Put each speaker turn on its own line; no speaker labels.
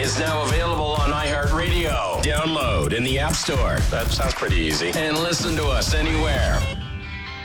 is now available on iHeartRadio. Download in the App Store.
That sounds pretty easy.
And listen to us anywhere.